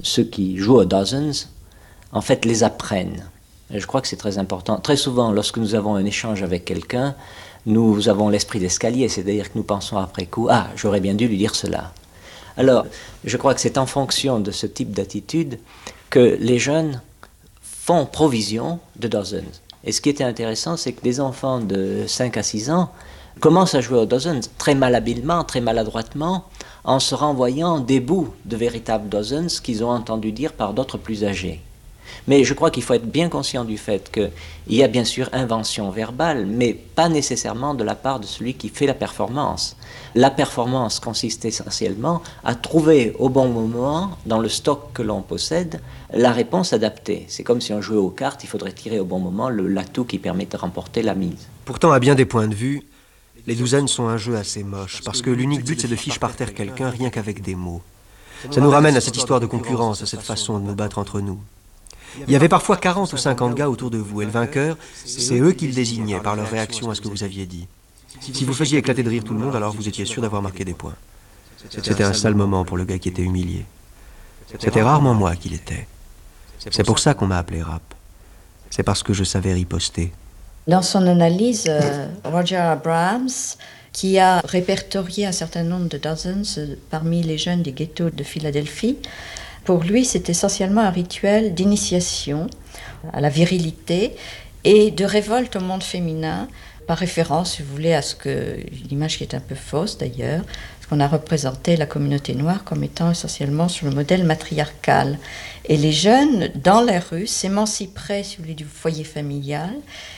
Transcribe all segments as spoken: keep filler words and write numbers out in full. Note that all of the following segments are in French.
ceux qui jouent aux dozens, en fait, les apprennent. Et je crois que c'est très important. Très souvent, lorsque nous avons un échange avec quelqu'un, nous avons l'esprit d'escalier, c'est-à-dire que nous pensons après coup, ah, j'aurais bien dû lui dire cela. Alors, je crois que c'est en fonction de ce type d'attitude que les jeunes font provision de dozens. Et ce qui était intéressant, c'est que les enfants de cinq à six ans commencent à jouer aux dozens très malhabilement, très maladroitement, en se renvoyant des bouts de véritables dozens qu'ils ont entendu dire par d'autres plus âgés. Mais je crois qu'il faut être bien conscient du fait qu'il y a bien sûr invention verbale, mais pas nécessairement de la part de celui qui fait la performance. La performance consiste essentiellement à trouver au bon moment, dans le stock que l'on possède, la réponse adaptée. C'est comme si on jouait aux cartes, il faudrait tirer au bon moment le l'atout qui permet de remporter la mise. Pourtant, à bien des points de vue, les douzaines sont un jeu assez moche, parce que l'unique but c'est de fiche par terre quelqu'un rien qu'avec des mots. Ça nous ramène à cette histoire de concurrence, à cette façon de nous battre entre nous. Il y avait parfois quarante ou cinquante gars autour de vous, et le vainqueur, c'est eux qui le désignaient par leur réaction à ce que vous aviez dit. Si vous faisiez éclater de rire tout le monde, alors vous étiez sûr d'avoir marqué des points. C'était un sale moment pour le gars qui était humilié. C'était rarement moi qui l'étais. C'est pour ça qu'on m'a appelé Rap. C'est parce que je savais riposter. Dans son analyse, euh, Roger Abrahams, qui a répertorié un certain nombre de dozens euh, parmi les jeunes des ghettos de Philadelphie, pour lui, c'est essentiellement un rituel d'initiation à la virilité et de révolte au monde féminin, par référence, si vous voulez, à ce que, l'image qui est un peu fausse d'ailleurs, parce qu'on a représenté la communauté noire comme étant essentiellement sur le modèle matriarcal. Et les jeunes, dans la rue, s'émanciperaient, si vous voulez, du foyer familial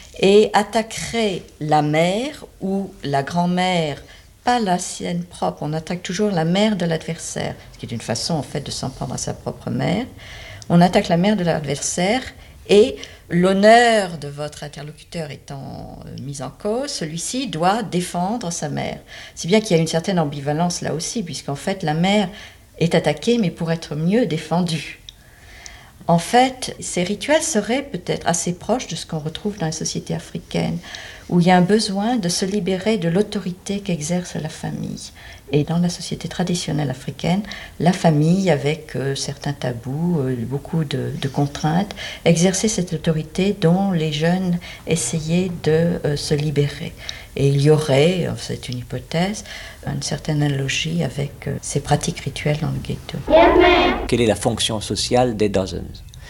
et attaqueraient la mère ou la grand-mère, pas la sienne propre, on attaque toujours la mère de l'adversaire, ce qui est une façon en fait de s'en prendre à sa propre mère. On attaque la mère de l'adversaire et l'honneur de votre interlocuteur étant euh, mis en cause, celui-ci doit défendre sa mère. C'est bien qu'il y a une certaine ambivalence là aussi, puisqu'en fait la mère est attaquée mais pour être mieux défendue. En fait, ces rituels seraient peut-être assez proches de ce qu'on retrouve dans les sociétés africaines, où il y a un besoin de se libérer de l'autorité qu'exerce la famille. Et dans la société traditionnelle africaine, la famille, avec euh, certains tabous, euh, beaucoup de, de contraintes, exerçait cette autorité dont les jeunes essayaient de euh, se libérer. Et il y aurait, c'est une hypothèse, une certaine analogie avec euh, ces pratiques rituelles dans le ghetto. Quelle est la fonction sociale des dozens?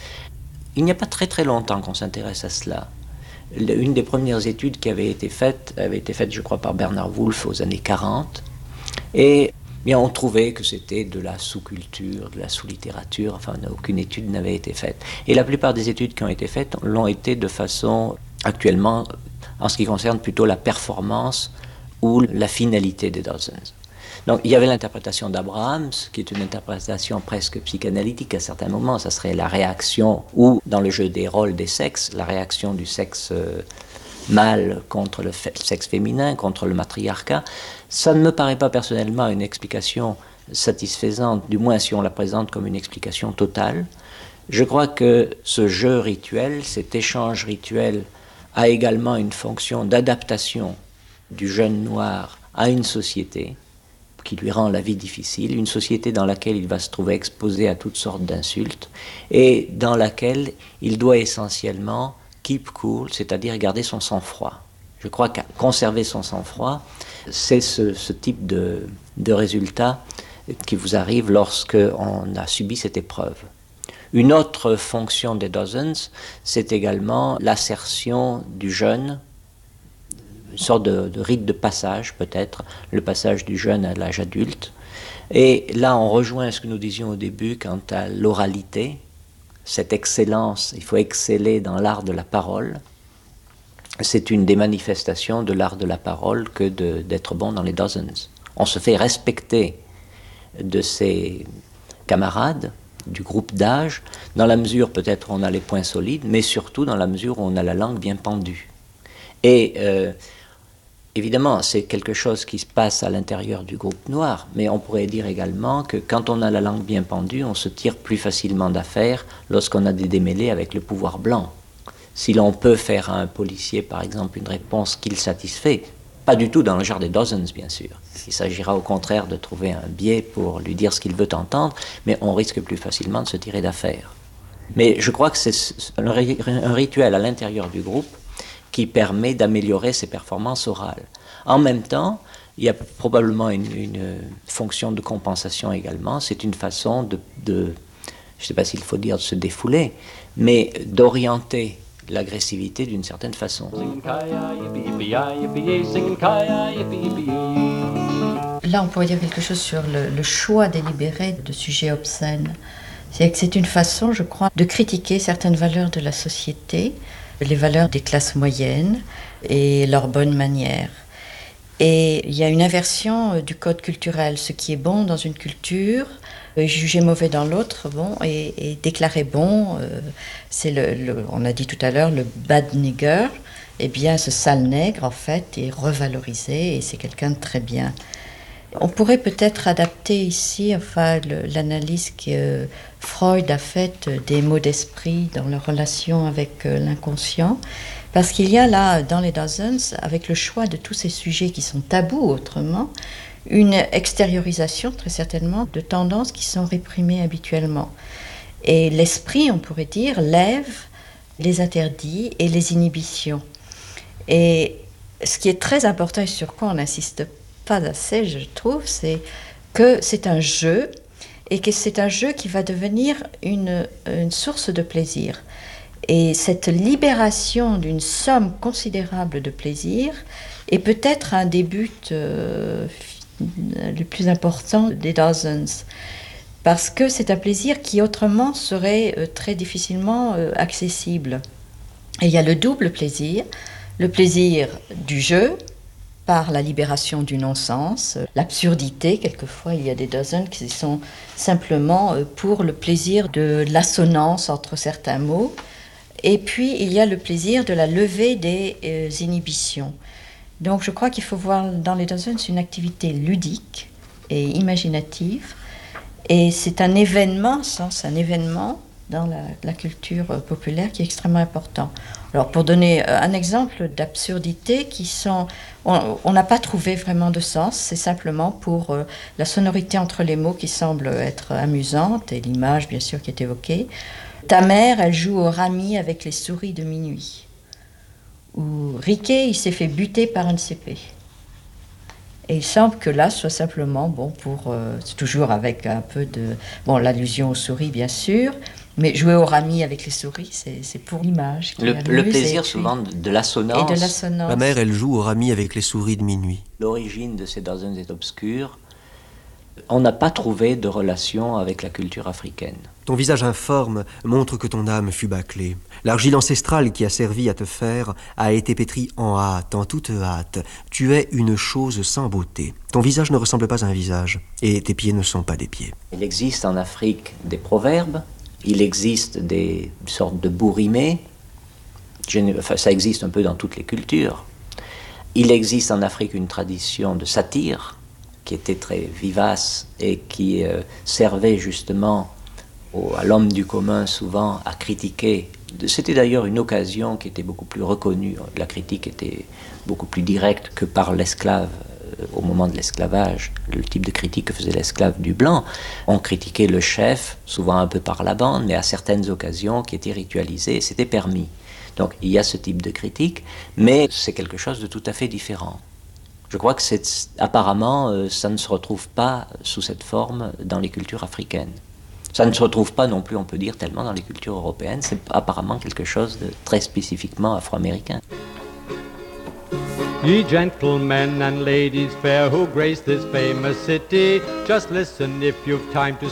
Il n'y a pas très très longtemps qu'on s'intéresse à cela. Une des premières études qui avait été faite, avait été faite, je crois, par Bernard Wolff aux années quarante. Et bien, on trouvait que c'était de la sous-culture, de la sous-littérature, enfin, aucune étude n'avait été faite. Et la plupart des études qui ont été faites l'ont été de façon, actuellement, en ce qui concerne plutôt la performance ou la finalité des dozens. Donc, il y avait l'interprétation d'Abrahams, qui est une interprétation presque psychanalytique à certains moments. Ça serait la réaction, ou dans le jeu des rôles des sexes, la réaction du sexe euh, mâle contre le sexe féminin, contre le matriarcat. Ça ne me paraît pas personnellement une explication satisfaisante, du moins si on la présente comme une explication totale. Je crois que ce jeu rituel, cet échange rituel, a également une fonction d'adaptation du jeune noir à une société qui lui rend la vie difficile, une société dans laquelle il va se trouver exposé à toutes sortes d'insultes et dans laquelle il doit essentiellement keep cool, c'est-à-dire garder son sang-froid. Je crois qu'à conserver son sang-froid, c'est ce, ce type de, de résultat qui vous arrive lorsqu'on a subi cette épreuve. Une autre fonction des dozens, c'est également l'assertion du jeune, une sorte de, de rite de passage peut-être, le passage du jeune à l'âge adulte. Et là, on rejoint ce que nous disions au début quant à l'oralité, cette excellence, il faut exceller dans l'art de la parole. C'est une des manifestations de l'art de la parole que de, d'être bon dans les dozens. On se fait respecter de ses camarades, du groupe d'âge, dans la mesure peut-être où on a les points solides, mais surtout dans la mesure où on a la langue bien pendue. Et euh, évidemment, c'est quelque chose qui se passe à l'intérieur du groupe noir, mais on pourrait dire également que quand on a la langue bien pendue, on se tire plus facilement d'affaire lorsqu'on a des démêlés avec le pouvoir blanc. Si l'on peut faire à un policier, par exemple, une réponse qu'il satisfait, Pas du tout dans le genre des Dozens, bien sûr. Il s'agira au contraire de trouver un biais pour lui dire ce qu'il veut entendre, mais on risque plus facilement de se tirer d'affaire. Mais je crois que c'est un rituel à l'intérieur du groupe qui permet d'améliorer ses performances orales. En même temps, il y a probablement une, une fonction de compensation également. C'est une façon de, de je ne sais pas s'il faut dire de se défouler, mais d'orienter l'agressivité d'une certaine façon. Là, on pourrait dire quelque chose sur le, le choix délibéré de sujets obscènes. C'est que c'est une façon, je crois, de critiquer certaines valeurs de la société, les valeurs des classes moyennes et leurs bonnes manières. Et il y a une inversion du code culturel. Ce qui est bon dans une culture, jugé mauvais dans l'autre, bon, et, et déclaré bon, euh, c'est le, le, on a dit tout à l'heure, le bad nigger. Eh bien, ce sale nègre, en fait, est revalorisé et c'est quelqu'un de très bien. On pourrait peut-être adapter ici, enfin, le, l'analyse que Freud a faite des mots d'esprit dans leur relation avec euh, l'inconscient. Parce qu'il y a là, dans les Dozens, avec le choix de tous ces sujets qui sont tabous autrement, une extériorisation, très certainement, de tendances qui sont réprimées habituellement. Et l'esprit, on pourrait dire, lève les interdits et les inhibitions. Et ce qui est très important et sur quoi on n'insiste pas assez, je trouve, c'est que c'est un jeu et que c'est un jeu qui va devenir une, une source de plaisir. Et cette libération d'une somme considérable de plaisir est peut-être un des buts euh, les plus importants des Dozens. Parce que c'est un plaisir qui autrement serait euh, très difficilement euh, accessible. Et il y a le double plaisir, le plaisir du jeu, par la libération du non-sens, l'absurdité. Quelquefois, il y a des Dozens qui sont simplement euh, pour le plaisir de l'assonance entre certains mots. Et puis, il y a le plaisir de la levée des euh, inhibitions. Donc, je crois qu'il faut voir dans les Dozens une activité ludique et imaginative. Et c'est un événement, sens, un événement dans la, la culture populaire qui est extrêmement important. Alors, pour donner un exemple d'absurdité qui sont... On n'a pas trouvé vraiment de sens, c'est simplement pour euh, la sonorité entre les mots qui semble être amusante et l'image, bien sûr, qui est évoquée. Ta mère, elle joue au rami avec les souris de minuit. Ou Riquet, il s'est fait buter par un C P. Et il semble que là, soit simplement, bon, pour, euh, c'est toujours avec un peu de, bon, l'allusion aux souris, bien sûr, mais jouer au rami avec les souris, c'est, c'est pour l'image. Le, le plaisir, puis, souvent, de, de l'assonance. Et de l'assonance. Ma mère, elle joue au rami avec les souris de minuit. L'origine de ces Dozens est obscure. On n'a pas trouvé de relation avec la culture africaine. Ton visage informe montre que ton âme fut bâclée. L'argile ancestrale qui a servi à te faire a été pétrie en hâte, en toute hâte. Tu es une chose sans beauté. Ton visage ne ressemble pas à un visage, et tes pieds ne sont pas des pieds. Il existe en Afrique des proverbes, il existe des sortes de bourrimés, enfin, ça existe un peu dans toutes les cultures. Il existe en Afrique une tradition de satire, qui était très vivace et qui euh, servait justement au, à l'homme du commun souvent à critiquer. C'était d'ailleurs une occasion qui était beaucoup plus reconnue. La critique était beaucoup plus directe que par l'esclave euh, au moment de l'esclavage. Le type de critique que faisait l'esclave du blanc. On critiquait le chef, souvent un peu par la bande, mais à certaines occasions qui étaient ritualisées, c'était permis. Donc il y a ce type de critique, mais c'est quelque chose de tout à fait différent. Je crois que c'est, apparemment, euh, ça ne se retrouve pas sous cette forme dans les cultures africaines. Ça ne se retrouve pas non plus, on peut dire, tellement dans les cultures européennes. C'est apparemment quelque chose de très spécifiquement afro-américain. Ye gentlemen and ladies fair who grace this famous city, just listen if you've time to